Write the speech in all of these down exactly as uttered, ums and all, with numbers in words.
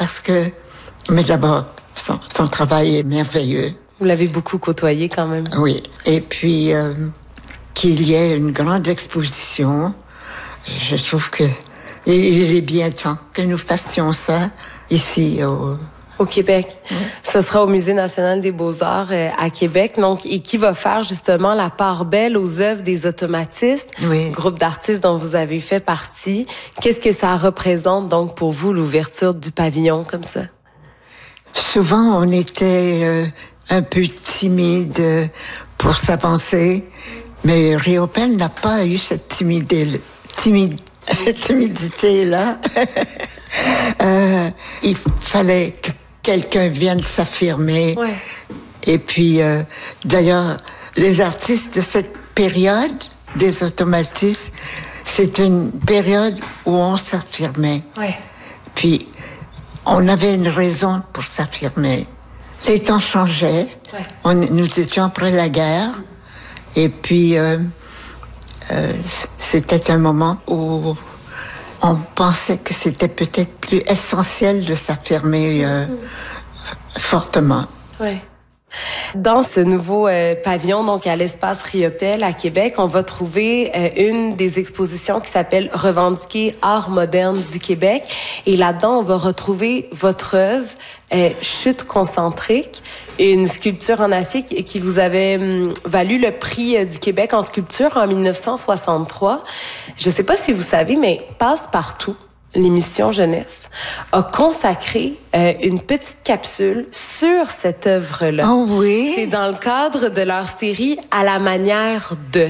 parce que, mais d'abord, son, son travail est merveilleux. Vous l'avez beaucoup côtoyé quand même. Oui. Et puis, euh, qu'il y ait une grande exposition, je trouve que il est bien temps que nous fassions ça ici au... Au Québec. Oui. Ce sera au Musée national des beaux-arts euh, à Québec. Donc, et qui va faire justement la part belle aux œuvres des automatistes, oui. groupe d'artistes dont vous avez fait partie. Qu'est-ce que ça représente donc pour vous, l'ouverture du pavillon comme ça? Souvent, on était euh, un peu timide pour s'avancer, mais Riopelle n'a pas eu cette timidité, timide, timidité-là. euh, il fallait que quelqu'un vienne s'affirmer. Ouais. Et puis, euh, d'ailleurs, les artistes de cette période des automatistes, c'est une période où on s'affirmait. Ouais. Puis, on avait une raison pour s'affirmer. Les temps changeaient. Ouais. On, nous étions après la guerre. Et puis, euh, euh, c'était un moment où on pensait que c'était peut-être plus essentiel de s'affirmer euh, mmh. fortement. Ouais. Dans ce nouveau euh, pavillon, donc à l'espace Riopelle à Québec, on va trouver euh, une des expositions qui s'appelle Revendiquer art moderne du Québec. Et là-dedans, on va retrouver votre œuvre euh, Chute concentrique, une sculpture en acier qui vous avait hum, valu le prix du Québec en sculpture en mille neuf cent soixante-trois. Je ne sais pas si vous savez, mais Passe-Partout, l'émission jeunesse, a consacré euh, une petite capsule sur cette œuvre-là. Oh oui? C'est dans le cadre de leur série À la manière de.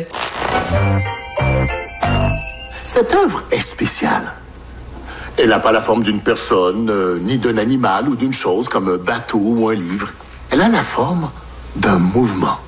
Cette œuvre est spéciale. Elle n'a pas la forme d'une personne, euh, ni d'un animal ou d'une chose comme un bateau ou un livre. Elle a la forme d'un mouvement.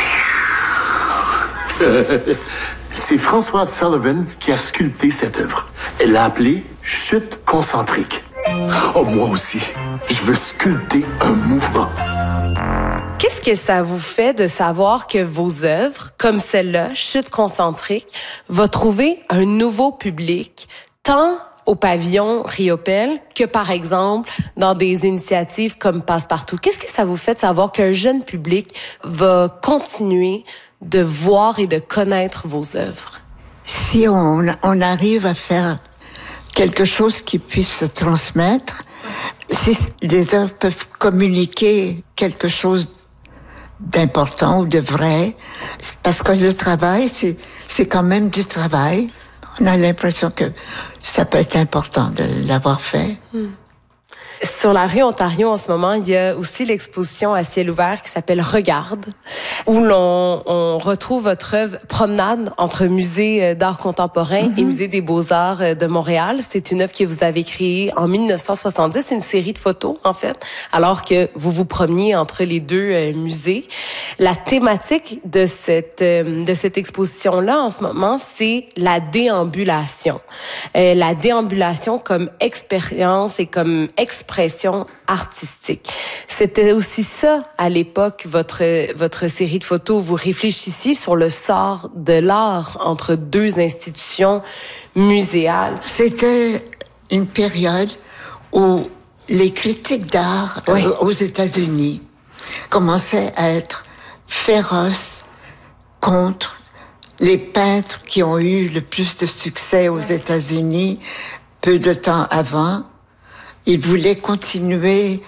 C'est Françoise Sullivan qui a sculpté cette œuvre. Elle l'a appelée Chute concentrique. Oh, moi aussi, je veux sculpter un mouvement. Qu'est-ce que ça vous fait de savoir que vos œuvres, comme celle-là, Chute concentrique, va trouver un nouveau public, tant au pavillon Riopelle que, par exemple, dans des initiatives comme Passe-Partout? Qu'est-ce que ça vous fait de savoir qu'un jeune public va continuer de voir et de connaître vos œuvres? Si on, on arrive à faire quelque chose qui puisse se transmettre, si les œuvres peuvent communiquer quelque chose d'important ou de vrai, parce que le travail, c'est, c'est quand même du travail. On a l'impression que ça peut être important de l'avoir fait. Hmm. Sur la rue Ontario, en ce moment, il y a aussi l'exposition à ciel ouvert qui s'appelle Regarde, où l'on on retrouve votre œuvre Promenade entre musée d'art contemporain mm-hmm. et musée des beaux-arts de Montréal. C'est une œuvre que vous avez créée en mille neuf cent soixante-dix, une série de photos, en fait, alors que vous vous promeniez entre les deux euh, musées. La thématique de cette, euh, de cette exposition-là, en ce moment, c'est la déambulation. Euh, la déambulation comme expérience et comme expression artistique. C'était aussi ça, à l'époque, votre, votre série de photos. Vous réfléchissiez sur le sort de l'art entre deux institutions muséales. C'était une période où les critiques d'art oui. euh, aux États-Unis commençaient à être féroces contre les peintres qui ont eu le plus de succès aux États-Unis peu de temps avant. Ils voulaient continuer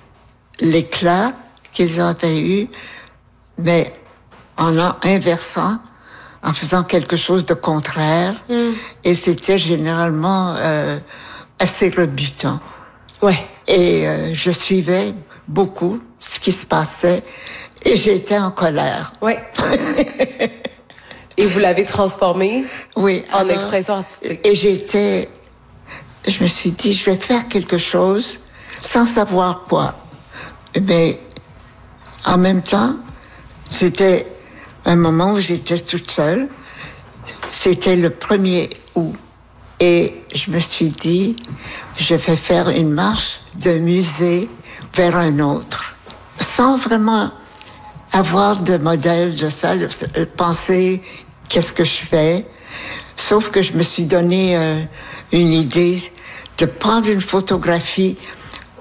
l'éclat qu'ils avaient eu, mais en inversant, en faisant quelque chose de contraire. Mm. Et c'était généralement euh, assez rebutant. Ouais. Et euh, je suivais beaucoup ce qui se passait et j'étais en colère. Ouais. Et vous l'avez transformé oui, en alors, expression artistique. Et j'étais... Je me suis dit, je vais faire quelque chose sans savoir quoi. Mais en même temps, c'était un moment où j'étais toute seule. C'était le premier août. Et je me suis dit, je vais faire une marche d'un musée vers un autre. Sans vraiment avoir de modèle de ça, de penser qu'est-ce que je fais. Sauf que je me suis donné euh, une idée de prendre une photographie